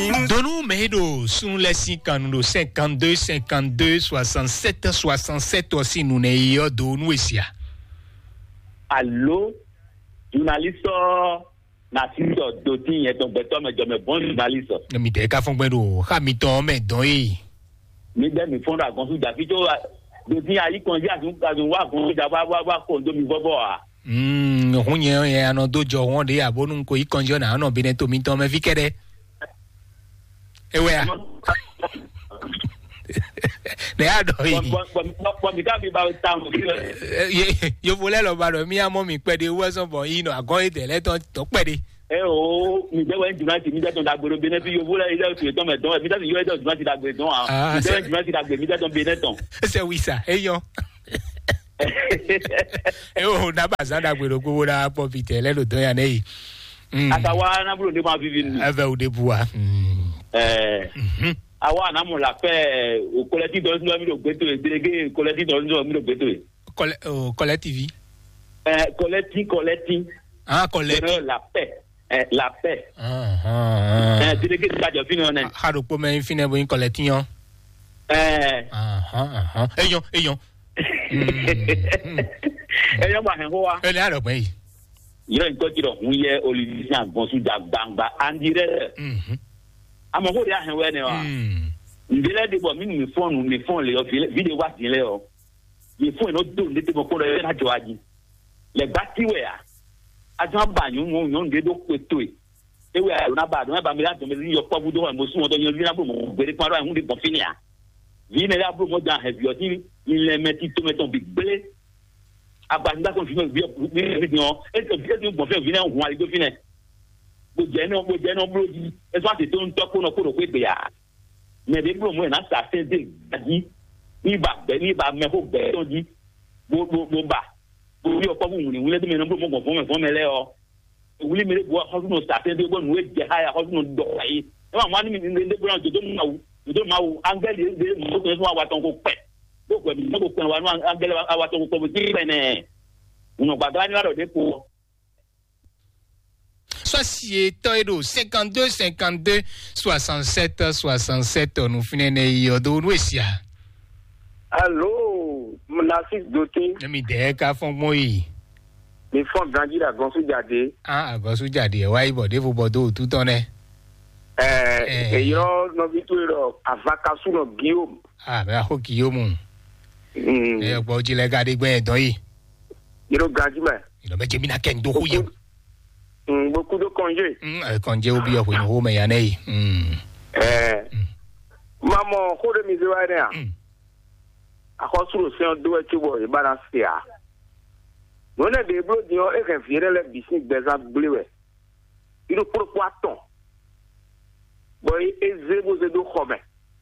Donne-nous Medo sur les 52 67 67 aussi nous n'ayons donné ici. Allô, journaliste Nassir Doti est un béton mais de bon journaliste. Mi te ka fon gbero, ka mi ton me don yi. Mi de mi fon da gonsu da fito Doti ayi konji azun wa gonsu da wa kondo mi bobo a. Hunye ye ano dojo won de abonu ko ikonjo na no bi ne to mi ton me fikere. Ewe a. Ne ado yi. Bon mi ka bi ba town. Yo vole lo ba do mi amo mi pe de wo so bo yi no agon ite le to pe de. Mi de wen juma ti mi de ton da gboro bene bi yo vole ile ti ton me don mi de yo de juma ti da gboro don a. Mi de juma ti da gboro mi de ton bene ton. C'est oui ça. Eyon. O na ba za da gboro gbowo da po bi te le lo don ya nei. Atawa na bro de ma vivi ni. Ave o de bua. Awa na mo la fait au collectif dans mi do gbeto délégué collectif dans mi do gbeto. Collectif. Collectif. Ah, collectif. La paix. Délégué de la fini on est. Ha do po me fini bo in collectif. Eyon. Eyon ba hen ho wa. Ele aro pe. Yo en ko ti do hun ye Olivier Bonsu da gbangba andire. Amo ko dia hen we ne wa. Ndele de bo mi phone le o video wa tin le o. Ye phone no do ndete mo ko le na joaji. Le bati we a. Ajan ba yun won de do peto e. Ewe a na ba mi la to mi yo po budo mo sun o to yan vi na bo mo gbere paro ehun de bo fini a. Vi ne la bo mo dan heavy o ti il meti to meton big blé. Aba nda kon fini vi no e to vi bo fe vi na hun ali do fini. Bo je no bro di e so ati to nto ko no ko pe ya me de bro mo na sa se de di ni ba me ko be to di bo ba bo yo ko mu ni wule de me no bro mo fon me le o wule me bo ho no sa se de bo no we je haya ho no do ai e ma ni de bro do ma wu angel de mo ko so wa ton ko pe bo ko mi ko pe wa no angel wa ton ko bo ti be ne uno gbada ni la do de ko. Société 52 67 67 nous finissons yodo nous ici. Allô, Nassir Doti. Mi de ka fon mo yi. Mi fon ganji la gonsu jade. Gonsu jade wa ibo de fo bodo tout on est. Yo no bituero avakasu no Guillaume. Be ho Guillaume. Gbo ji le ga de gbe don yi. Yo ganji me. Yo me je mi na ken do hu ye. Beaucoup de congés. Congé ou bien au mais ya nei. Maman, ko de misewa ne a. Akosuro se on do e tibo e balance a. Wona de bro di o e kan fiere le business beza blewe. Iro pro kwaton. Boy e zebo ze do khome.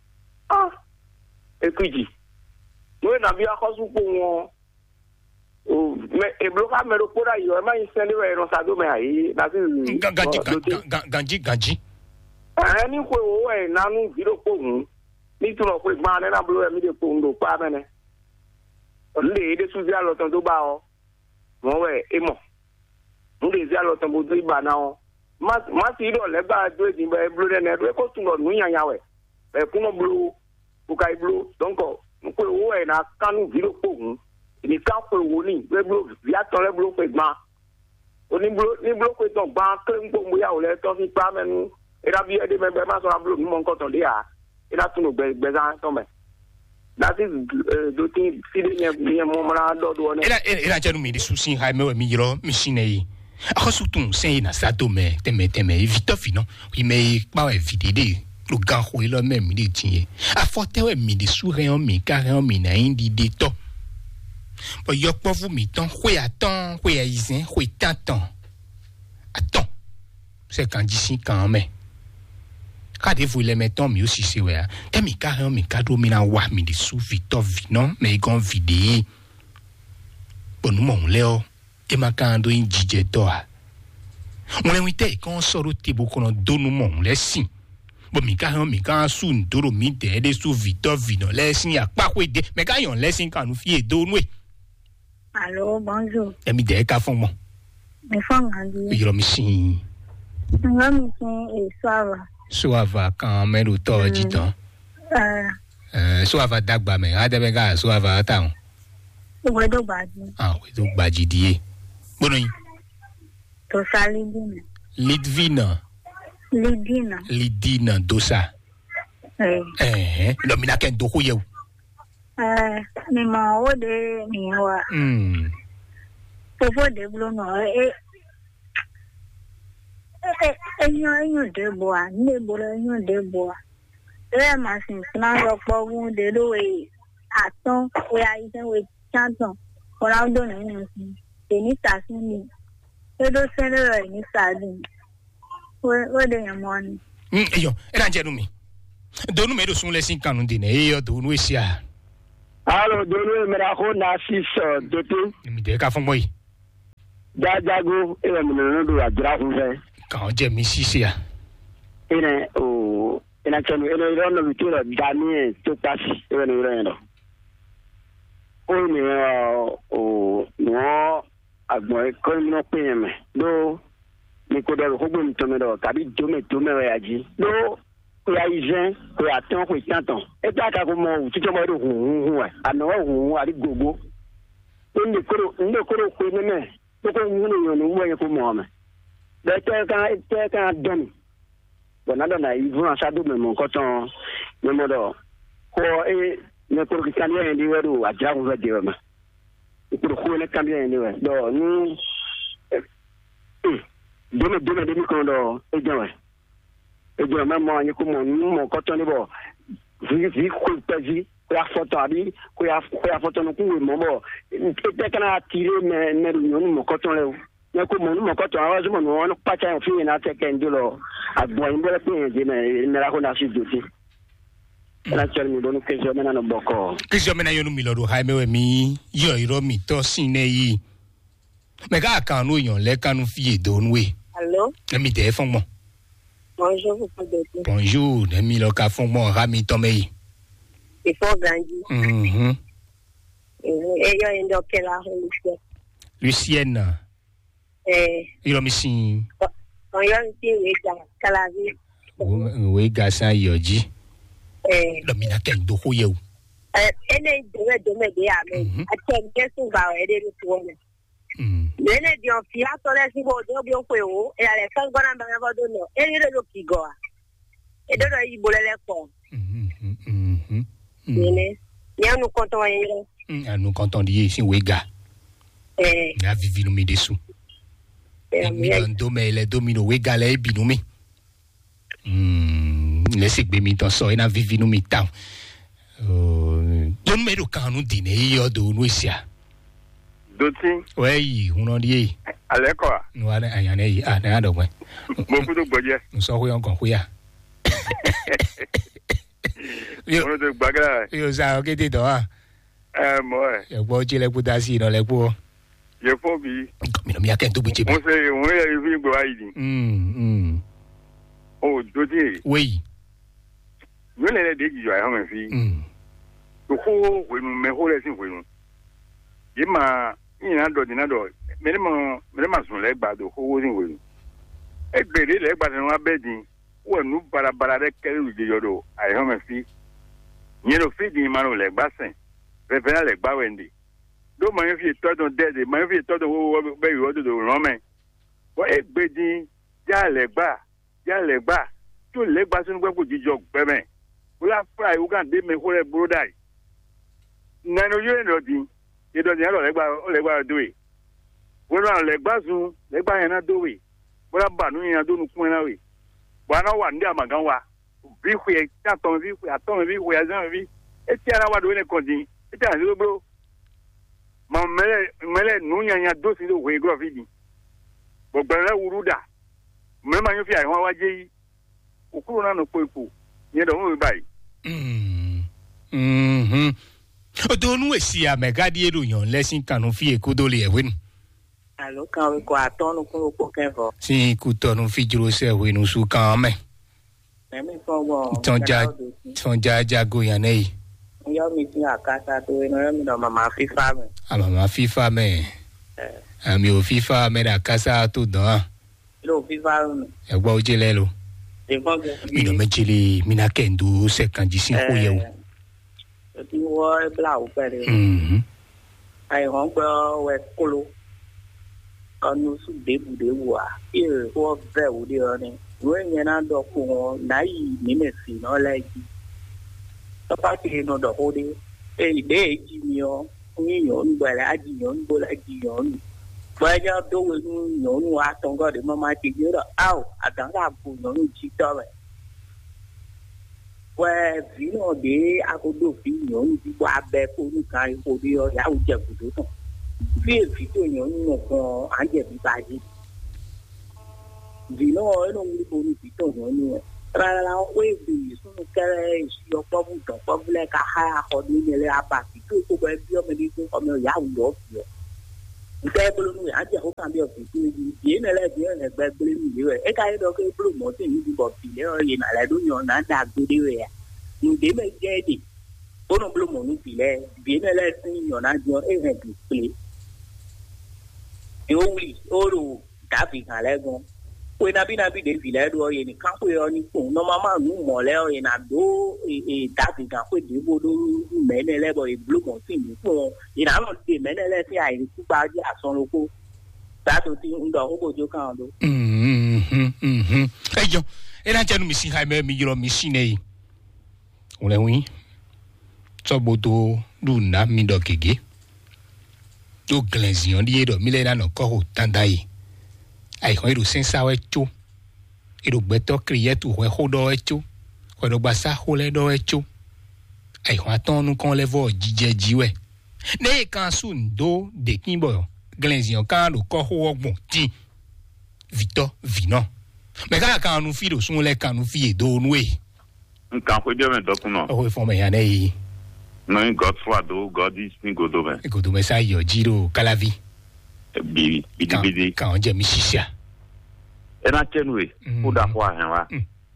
E kuji. Wona bi akosu ko won mais e bloca me lo pora yo ma insende we no sado me aí na ganji ani ko o e nanu viro ko hun ni tu no ko ma na blo e mi de ko ndo pa me ne le de su via lo ton do ba o mo we e mo nde via lo ton bo do ba na o ma si do le ba do di ba e blo de ne do ko tu no nu yanya we e ku no blo ku kai blo donc ko o e na kanu viro ko hun ni kan ko woni we blo via ton le blo pe gba oni blo ko ton gba klen ko mo ya o le to fi pa menu e da bi e de me be ma so blo ni mo nko ton de a e da tun gbe za ton me that is do thing si de ni mo mara do ne era janu mi de susin ha me mi yiro mi sinei akosutun sen na sa do me teme vito fino wi me pa e videde lo gan ho lo me mi de tin a forte we mi de su re on mi ka re on mi na indi de to. Bon, y'a pas vous mi-temps, oui, attends, oui, aïsien, oui, t'attends. Attends. C'est quand d'ici, quand même. Quand vous les mettons, mais aussi, c'est vrai. T'as mis carrément, mais cadeau, mais n'a ouah, mais des sous, vite, non, mais quand vidé. Bon, nous, mon léo, et ma cando, une djidje, toi. On l'invite, quand on sort au tibo, qu'on a donné mon laissé. Bon, mais carrément, mais quand on sous, une doro, mais des sous, vite, non, laissé, y'a pas quoi, mais quand on laisse, quand nous fiez, donné. Allô, bonjour. Mi de ka fon mo. Me fon andi. Yo mi sin. Nga mi sin e sawa. Suava quand même to jitan. Suava dagba me adebega suava taun. We do baji. Ah, we do baji die. Bonoyi. To salidina. Lidina dosa. No mina ken do ko yew. Mi ma o de mi wa. Fofo de blo no enyo de boa, ne bola enyo de boa. Ma sin na lo po gun de do we aton we aisen we chanton. Ora do na ni sin. Ni ta sin ni. E do se le ni sa din. We de yamon. Yo, era njenu mi. Donu me do sun le sin kanu din e yo do nu sia. Allo, donu me ra ko na 6 doto. Mi de ka fun boy. Jajago e me no do ajira fun fe. Kan je mi sisia. Ene o ina chanu ene ro no bitura dani to pass e no ro no. O ni o no agbo ko no pe me do ni ko do ko gbon to me do tabi to me we aji do ko ya ijen ko ya ton ko itanton e ta ka ko mo ti to mo do hu wa ana hu ari gogo ndi ko ko ni me ko hu ni yo no wo ye ko mo me de te ka don bona na ivu asado me mo ko ton ni mo do ko e ne ko ki kan ye ndi weru aja ko de ma ko ko ne kan ye ndi we do ni deme ko do e jo me mo ni ko mo ko ton ni bo vi ko peji la photo abi ko ya photo no ku mo bo te kana tire me mo ko ton le ne ko mo ko ton awa mo no pa cha fi na te ken dilo agbo imbe pe je me ra ko na si duti la chermi do no ke jo me na no boko ke jo me na yo no mi lo do ha me we mi yo iro mi to sin ne yi me ka kan no yan le kanu fi do nu we. Allô? Mi de fon mo. Bonjour, vous pouvez dire. Bonjour, mi lo ka fon mo ha mi to me yi. Il faut gagner. Et yo endo ke la Lucienne. Iro mi sin. On yo ti we ga kalavi. We ga sa yoji. Lo mi na ken do ko ye o. Ene do me de ame. Ate ngesu ba we de to me. Nene di on fia to le si bo do bi o pe o e ale kan gona ba ba do no. E re lo ki go a. E do do yi bo le ko. Nene. Ya nous comptons rien. Nous comptons dire si wega. Na vivi no mi desu. Mi do me le domino wega le binu mi. Laisse gbe mi ton so na vivi no mi ta. Don me do kanu dine yo do no sia. Doti. Oui, on en dit. Ale ko. No ala ayane yi na do gbe. Mo ku do gboje. No so ho yon kon ho ya. Yo do gbagara. Yo sa o kete do a. Mo Yo gbo ji le ku da si no le ku. Ye fo bi. Mi no mi aken to bi che. Mo se won ye fi gbo ayi ni. Oh, Doti. Oui. Yo le de ji yo ai ho me fi. Ko we nu me ho le sin we nu. Ye ma ina do me ma sun le gba do ho sin we nu. E gbere le gba no abedin. Wo nu bara de kere de yodo ai ho me fi. Nye no fi di ma no le gba sen. Revela le gba wende. Do ma fi to don de ma fi to don wo be yo do ran me. Wo e gbedin ja le gba. To le gba sinu gbe ko jijo gbe me. Wo la fry wo kan de me ho le brodai. Na no yo no di. E do ni lo le gba do e. Wo na le gba sun, le gba yan na do we. Wo la ba nu yan do nu kun na we. Bwana wa ndi amagan wa bi hwe ta ton bi hwe aton bi hwe azan bi e ti ara wa do ne kondi e ta zo bro ma mele nu nya do si do hwe gro fi di gbogbo re wuruda me ma yo fi ai wa je yi okuru na no poipo ye do mo bai do nu esi amega di ero yan lesin kanu fi ekodo le ewe nu. Allô, quand we go atonu ko ken fo. Si ku tonu fi juro se we nu su kan me. Me fo wo. Tonja jago yan nei. Yo mi ti akasa to no mi do mama FIFA me. Mama FIFA me. Mi o FIFA me da kasa to dan. Lo FIFA me. E gbo oje le lo. Mino mechili mina kendo sekanji sin koyeu. Ti wo blau pere. Ai hong ko we kolo. Kanu su debu dewa. E wo ve wo de oni. We nyana do ko na yi ni me si no like. To pa ti no do ho de. E de ji mi o. Ni yo ngba la ji yo ngbo la ji yo. Ba ja do we no no a tong go de mama ti yo do. Au, a dang da bu no ni ji do we. Where Vino de Agodo Vino, you are back on kind for the Yakudo. Fear Vito, you and get body. Vino, I don't know Vito, rather way be soon carry your public like a higher hot minute about to go back your medical from your young dog. The table, I just hope I'm your people. You know, like you and bad blame you. A kind of a blue mountain, you got Pile in a ladunion, not that good area. You may get it. One blue moon, being a lesson, you're not your agent to play. You only, oh, tapping a lego. When I've been a bit of village or in a country or in no mamma, no more in a do a tapping up with the voodoo, many level in blue mountain before. In our day, many less I took by the Asonoko. That would think the whole you can't do. Hey, yo, and I tell me, see, I may be your machine. Ole oui. Soboto luna mindo kege. Do glenzion di edo milena no koho tandai. Ai ho edo sensa wecho. Edo beto kriye tu ho hodo echo. Ho edo basa hole do echo. Ai ho atonu kon levo jijejiwe. Ne kan sun do de kimbo. Glenzion kan do koho ogbon ti. Vito vino. Me kan nu fi do sun le kan nu fi edo nuwe. Nkan ko bien dokuno. O fo me ya nei. No in God for do God is in godo ben. Godo me sa yo jiro kalavi. Bidi. Kan je mi sisia. E na chenwe, o da kwa hen wa.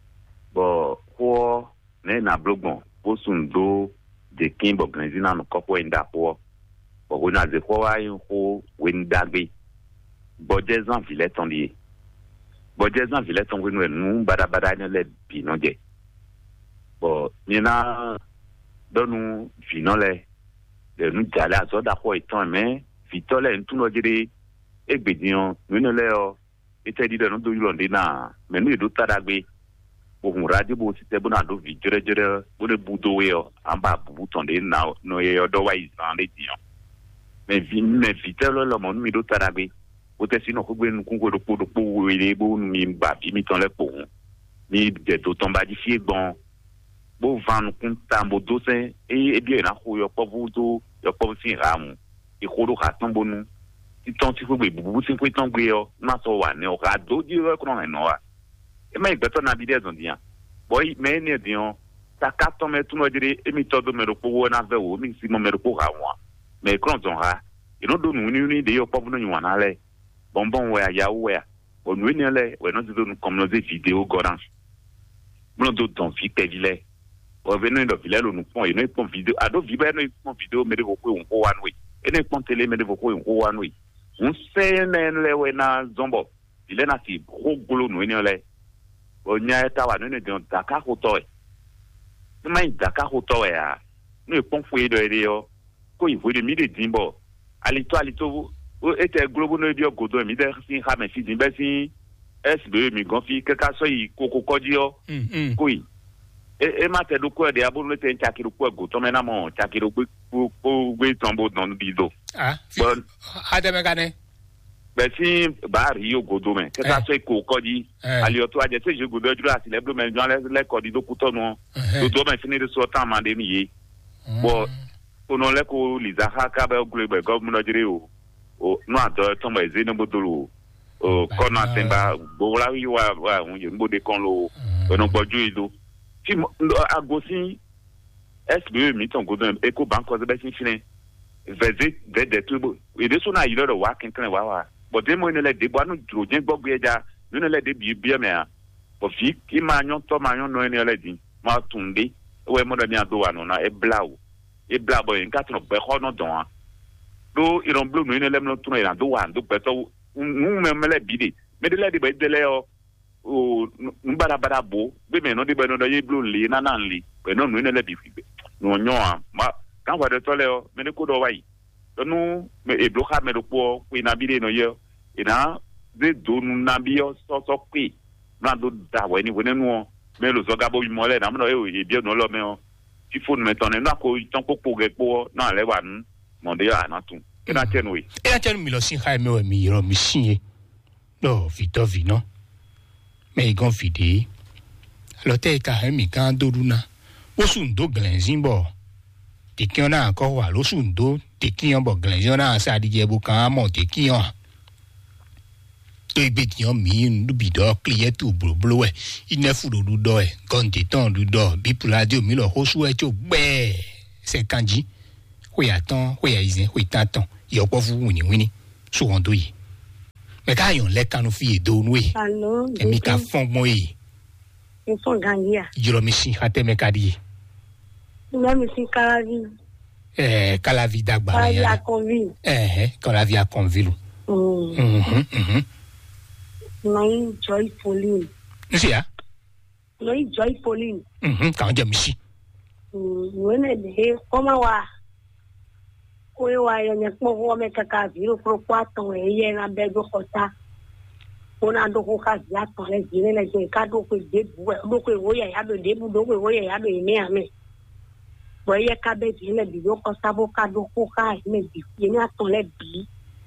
Bo ko ne na blogbon, po sun do de king organizina no kopo enda po. Bo ko na ze ko wa yin ko wendagbe. Bo je zan fileton li. Bo je zan fileton we nu bada ne le bi no je. Bon, il y a nous finale de nous d'aller à ça d'accord étant mais vitole tout nous dire et bédion nous ne l'est était dit de nous de londina mais nous d'autres d'agbe pour nous radio pour c'était bon à do vidéo pour le boudo en bas bouton de na no yo do wise en les dion mais vitole le monde nous d'autres d'agbe peut-être sinon ko nous ko do pour les bon mi ba mi ton le pour ni de d'autant badifier bon bo van kunta modo se e bien na ho yo povudo yo povsin ramu e khodo ka tambonu ti ton ti fo gbe bubu ti fo ton gbe yo na so wa ne o ka do di ro kro no wa e mai beto na bide zon dia boy me ne dion ta ka ton me tu no dire e mi todo me ro po na ve wo mi si mo me ro po ha wa me kron zon ha e no do nu ni de yo povu no nwa na le bonbon we ya we o nu ni le we no do nu comme no vidéo goran mo do ton fi pevile revenons dans village nous pont et nous pont vidéo ado vibe nous pont vidéo mais de beaucoup on one way et nous pont télé mais de beaucoup on one way on sait le we na zombo il est na si gros golo nous ne le on nya ta wa nous ne don Dakar hoto e mais Dakar hoto ya nous pont foué de yo ko il faut de mi de dimbo alito o était global no bio godo mi de si ha me si dimbe si SB mi gonfi que ka so yi koko kodio oui e ma te do ko de abunu te nchakiru ko go to mena mo nchakiru gbe tombo don bido bon ademe gane be si ba rio godo men ke ta so ko kodi ali o to aje se je godo jura si le blo men jan le kodi do kuto no do men fini de so tan mande mi yi bon ono le ko lizaha ka be global government jire o no ato to mo eze no bodolo o kona temba bo la wi wa unje mbode kon lo no boju ido si agosi SBE mi ton godon Eco Bank was be fin visit de tubo e de so na yiro do wa kin wa but dem mo ne le de bo anu drojen gbogbo eja no ne le de bi me a bo fi ki ma nyon to ma nyon no ne le din ma tunde we mo da mi ado wa no na e bla bo en ka tno be ho no don a do iron blue no ne le mo tno ira do wa do be to nu me le bi de me de le de be de le o o nbara bo be me no de be no ye blo le na le pe no no le bi fi no nyo a ma kan wa de to le o me ne ko do wa yi no me e blo ha me do po ku na bi de no ye ina de do nu na bi o so pe na do da we ni we no me lo zo ga bo bi mo le na mo no e bi no lo me o ti phone me ton na ko ton ko ge po na le wa nu mo de ya na tun ina tenu wi ina tenu mi lo sin ha me o mi ro mi sin no Vitovi no me gon fide lo te ka he mi kan do runa o sun do glensin bo te ki na ko wa lo sun do te ki on bo glensin na sa di je bu kan mo te ki on to ibe ti on mi ndu bi do clear tu blo e ine fu do do e gon te ton do do bi pula di o mi lo ho su e cho gbe se kanji ho ya ton ho ya izin ho ta ton yo po fu wini so won do yi me ka yon le kanu fi do nu e Allô. e mi ka fon mo e Ils sont gagnés. jiro mi si hate me ka di Même si Calavi. Calavi dagba Calavi a convie. Calavi a convie. Non, Joy Pauline. Si ya? Non, Joy Pauline. Kan je mi si. Wene de koma wa. Oye wa yo ne ko wo me kaka viro pro 4 ye na be do kota. Ona do ko ka ya to le jire le je ka do ko de bu do ko wo ya do de bu do ko wo ya do me ame. Bo ye ka be jire bi do ko sabo ka do ko ka me bi ye ni aton le bi.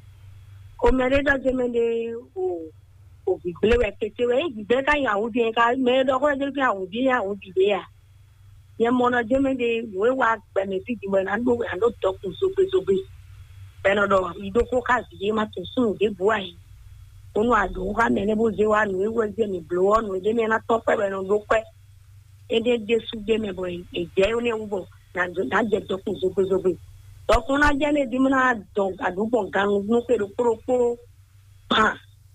O me re do je me de o bi gle we tete we bi be ka ya wo bi ka me do ko je ka wo bi ya. Ye mona je me de we wa benefit when and do talk so be. Beno do ido ko ka ji ma to sun de bu ai. Onu ado ka me ne bo je wa nu we je mi blow on we de me na to pe beno do pe. E de su de me boy e je o ne ubo na je to so be. To ko na je le di me na do adu bon kan nu pe do pro pa.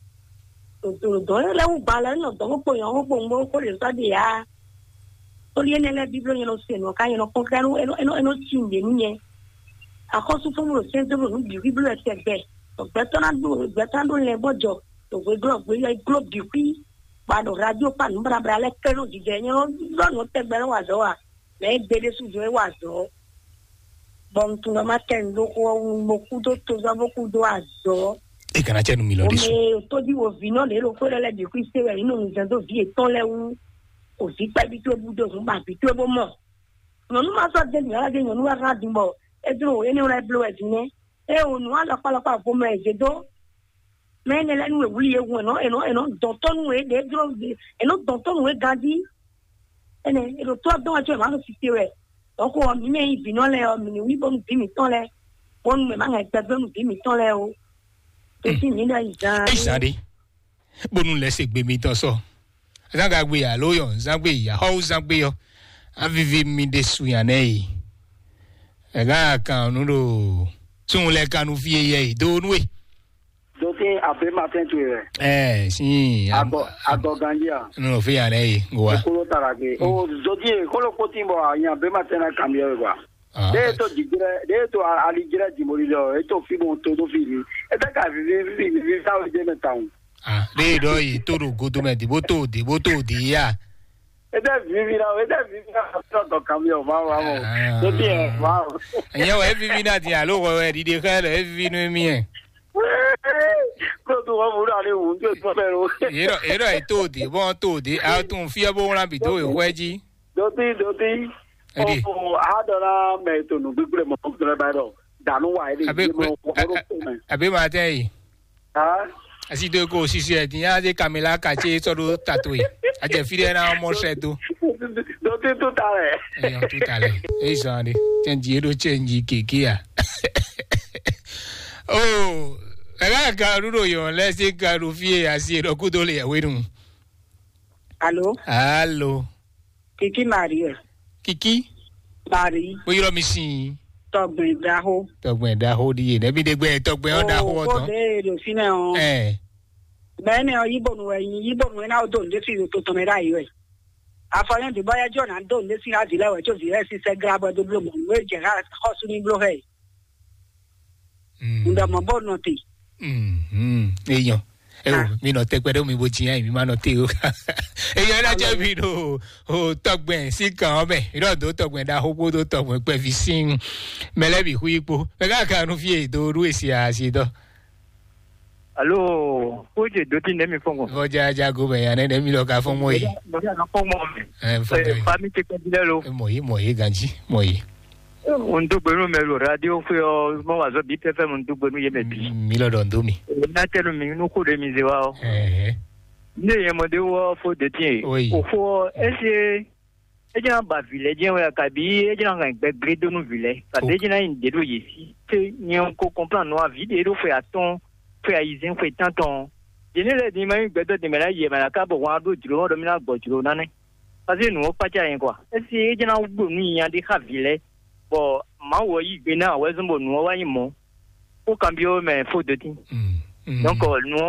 Do le u bala no do ko yo bo mo ko le sa de ya. Oliene la Bible no se no ka no ko kanu eno chinde nye akosu fo mo se do no Bible se be to betando le bojo to we globe di pi ba do radio pa no bra le kero di je no te be wa zo wa le de su jo wa zo bon tu no ma ten do ko mo ku do to za mo ku do azo e kana chenu mi lo disu o to di wo vino le lo ko le di pi se we no mi do vi e ton le wu o si pa bi to budo fun ba bi to bo mo no nu ma so de ni ala de no wa ra di mo e dro eni ora blow e ni e o nu ala pala pa bo mo e je do me ne la nu e wuli e wo no do to nu e de dro no do to nu e gadi ene e do to do a je ma no si ti re o ko mi me ibi no le o mi ni wi bo mi bi mi ton le won me ma nga pe bo mi bi mi ton le o to si ni na isade bonu le se gbe mi ton so zanga gbe ya loyo zangbe ya ho zangbe yo avivi mi de su ya nei ga kan nu do tun le kanu fi ye do nu e do te abe matin tu si ado gangia no fi ya nei goa ko tarage o zodi ko lo ko timbo ya abe matin na cambio gwa de to ali gira di morilo e to fi mo to do fi e ta ka vi sa o de metan de do yi toro godo me de boto de ya e da vivi na to cambio va do bien va enye we vivi na ti alo we di de ka le vivi no mi en ko to wa mu ra le wu jo to pero ero e to de a tun fi abo ran bi do e weji do ti o adora me to no gbegbe mo to le ba do danu wa ile mo abe ma te yi asi do ko sisi e tin ya de Camila ka che so do tatoi a je fi de na mo se do ti tu tale tu tale e sande change do change keke ya oh era ka ru yo le se ka ru fi asi ro ku do le we dun allo Kiki Maria Mari o yiro mi sin Togben daho di ne bi de gbe togben o daho to de lo fine o bene o yibo nu na o do le fi to me ra yo afayan de baya jo na do le fi ha di lewe to di si se grabo do blo mo we je ha hosu ni blo he nda mo bo no ti eyan mi no te kwede mi bo jiyan mi ma no te o eyan la je bi no o togben si kan be iro do togben da hopo do togben pe fi sin melebi hu ipo be ka ka nu fi do ru esi a si do allo oje do tin mi fongo o ja go be ya ne mi lo ka fon mo yi mo ya na fongo fa mi te ko dilelo mo yi ganji mo yi on do gbenu me lo radio fe o mo wa zo bi pepe mo do gbenu ye me bi mi lo don do mi na telu mi nu ko de mi ze wa o ne ye mo de wo fo de tin o fo ese ejina ba village we ka bi ejina kan gbe gredo nu village ka de ejina in de do ye si te ni on ko comprendre no vie do fe aton fe aizen fe tanton je ne le di ma gbe do de me la ye ma la ka bo wa do juro do mi na gbo juro na ne parce que nous pas tiens quoi ese ejina gbo nu yan de ka village bon ma wo yi gbe na we zumbo nu wa yi mo o cambio me fo de tin donc nous